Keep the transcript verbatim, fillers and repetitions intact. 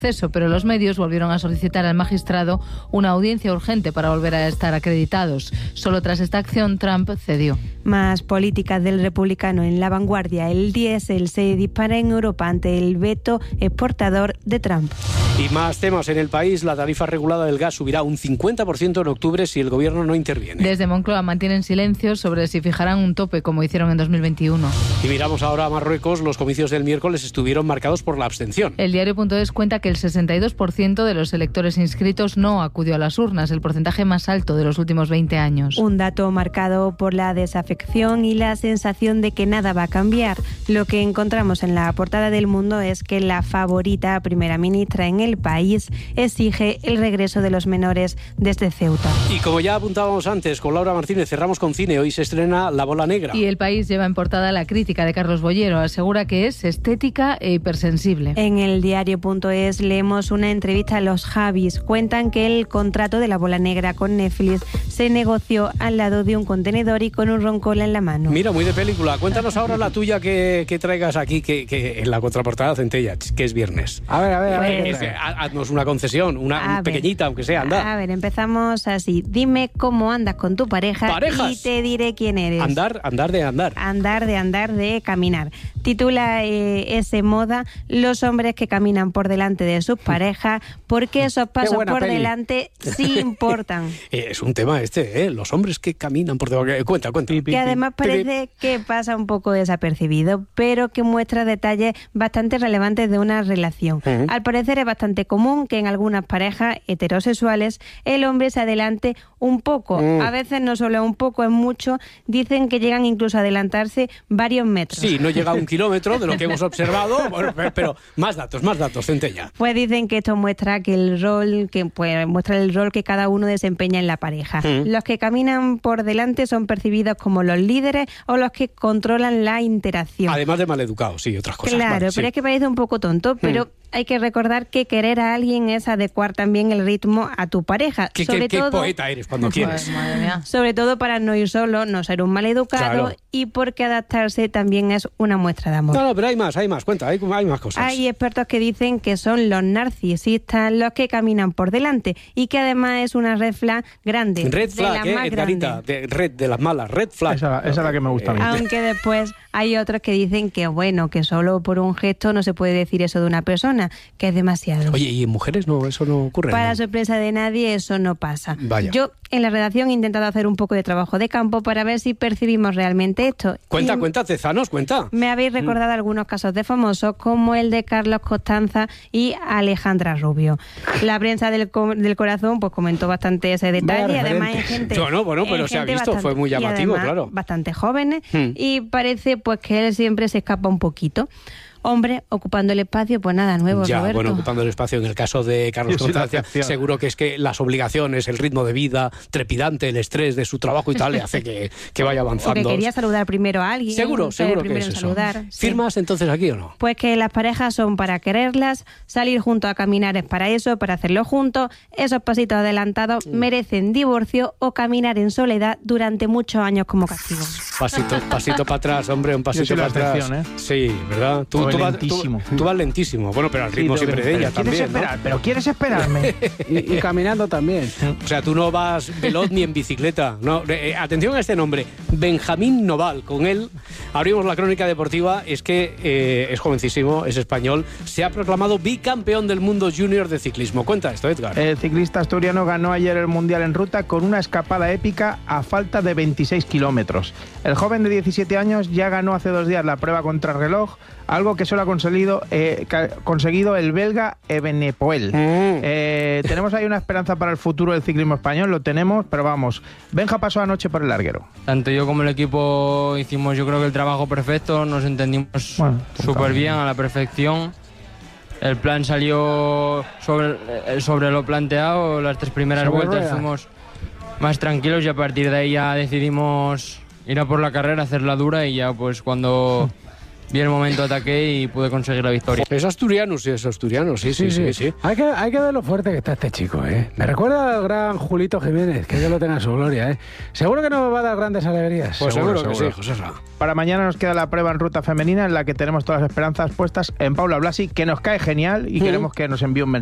pero los medios volvieron a solicitar al magistrado una audiencia urgente para volver a estar acreditados. Solo tras esta acción, Trump cedió. Más políticas del republicano en La Vanguardia. El diésel se dispara en Europa ante el veto exportador de Trump. Y más temas en el país. La tarifa regulada del gas subirá un cincuenta por ciento en octubre si el gobierno no interviene. Desde Moncloa mantienen silencio sobre si fijarán un tope como hicieron en dos mil veintiuno. Y miramos ahora a Marruecos. Los comicios del miércoles estuvieron marcados por la abstención. El diario.es cuenta que el sesenta y dos por ciento de los electores inscritos no acudió a las urnas, el porcentaje más alto de los últimos veinte años. Un dato marcado por la desafección y la sensación de que nada va a cambiar. Lo que encontramos en la portada del Mundo es que la favorita primera ministra en el país exige el regreso de los menores desde Ceuta. Y como ya apuntábamos antes con Laura Martínez, cerramos con cine. Hoy se estrena La Bola Negra. Y El País lleva en portada la crítica de Carlos Bollero. Asegura que es estética e hipersensible. En el diario.es leemos una entrevista a los Javis. Cuentan que el contrato de La Bola Negra con Netflix se negoció al lado de un contenedor y con un roncola en la mano. Mira, muy de película. Cuéntanos ahora la tuya que, que traigas aquí, que, que en la contraportada Centella, que es viernes. A ver, a ver, a ver. Es, haznos una concesión, una a pequeñita, ver, aunque sea, anda. A ver, empezamos así. Dime cómo andas con tu pareja ¿Parejas? y te diré quién eres. Andar, andar de andar. Andar de andar de caminar. Titula eh, ese moda Los hombres que caminan por delante de sus parejas, porque esos pasos por peli. delante sí importan. eh, es un tema este, ¿eh? Los hombres que caminan por delante. Cuenta, cuenta. Que además parece que pasa un poco desapercibido, pero que muestra detalles bastante relevantes de una relación. Uh-huh. Al parecer es bastante común que en algunas parejas heterosexuales el hombre se adelante un poco. Uh-huh. A veces no solo un poco, es mucho. Dicen que llegan incluso a adelantarse varios metros. Sí, no llega a un kilómetro de lo que hemos observado, bueno, pero más datos, más datos, Centella. Pues dicen que esto muestra que el rol que pues muestra el rol que cada uno desempeña en la pareja. Uh-huh. Los que caminan por delante son percibidos como los líderes o los que controlan la interacción. Además de maleducados, sí, otras cosas. Claro, vale, pero sí. Es que parece un poco tonto, pero... Uh-huh. Hay que recordar que querer a alguien es adecuar también el ritmo a tu pareja. ¿Qué, sobre qué, todo, qué poeta eres cuando quieres? Madre mía. Sobre todo para no ir solo, no ser un maleducado, claro. Y porque adaptarse también es una muestra de amor. No, no, pero hay más, hay más, cuenta, hay, hay más cosas. Hay expertos que dicen que son los narcisistas los que caminan por delante y que además es una red flag grande. Red flag, de eh, Edgarita, de red de las malas, red flag. Esa, esa es la que me gusta a mí. Aunque después hay otros que dicen que bueno, que solo por un gesto no se puede decir eso de una persona, que es demasiado. Oye, ¿y en mujeres no eso no ocurre? Para ¿no? sorpresa de nadie, eso no pasa. Vaya. Yo en la redacción he intentado hacer un poco de trabajo de campo para ver si percibimos realmente esto. Cuenta, y cuenta, Tezanos, cuenta. Me habéis recordado mm. algunos casos de famosos, como el de Carlos Costanza y Alejandra Rubio. La prensa del, co- del corazón pues comentó bastante ese detalle, y además hay gente... Bueno, bueno, pero se ha visto, bastante, fue muy llamativo, claro. Bastante jóvenes, mm. y parece pues que él siempre se escapa un poquito. Hombre, ocupando el espacio, pues nada nuevo, ya, Roberto. Bueno, ocupando el espacio en el caso de Carlos Constancia, seguro que es que las obligaciones, el ritmo de vida trepidante, el estrés de su trabajo y tal, le hace que, que vaya avanzando. O que quería saludar primero a alguien. Seguro, seguro que es eso. Saludar, ¿Firmas sí. entonces aquí o no? Pues que las parejas son para quererlas, salir juntos a caminar es para eso, para hacerlo juntos, esos pasitos adelantados mm. merecen divorcio o caminar en soledad durante muchos años como castigo. Pasito, pasito para atrás, hombre, un pasito para atrás. ¿Eh? Sí, ¿verdad? Tú, tú, lentísimo. Vas, tú, tú vas lentísimo. Bueno, pero al ritmo sí, siempre de ella también, esperar, ¿no? Pero quieres esperarme. y, y caminando también. O sea, tú no vas veloz ni en bicicleta. No, eh, atención a este nombre, Benjamín Noval. Con él abrimos la crónica deportiva. Es que eh, es jovencísimo, es español. Se ha proclamado bicampeón del mundo junior de ciclismo. Cuenta esto, Edgar. El ciclista asturiano ganó ayer el Mundial en ruta con una escapada épica a falta de veintiséis kilómetros. El joven de diecisiete años ya ganó hace dos días la prueba contrarreloj, algo que solo ha conseguido, eh, conseguido el belga Evenepoel. Mm. Eh, tenemos ahí una esperanza para el futuro del ciclismo español, lo tenemos, pero vamos, Benja pasó anoche por el larguero. Tanto yo como el equipo hicimos, yo creo que el trabajo perfecto, nos entendimos bueno, súper bien, a la perfección. El plan salió sobre, sobre lo planteado, las tres primeras sobre vueltas rueda. Fuimos más tranquilos y a partir de ahí ya decidimos ir a por la carrera, hacerla dura y ya pues cuando vi el momento, ataqué y pude conseguir la victoria. Es asturiano, sí, es asturiano, sí, sí, sí. sí, sí. Hay, que, hay que ver lo fuerte que está este chico, ¿eh? Me recuerda al gran Julito Jiménez, que Dios lo tenga en su gloria, ¿eh? Seguro que nos va a dar grandes alegrías. Pues seguro, seguro que seguro. sí, José Ra. Para mañana nos queda la prueba en ruta femenina, en la que tenemos todas las esperanzas puestas en Paula Blasi, que nos cae genial y mm. queremos que nos envíe un mensaje.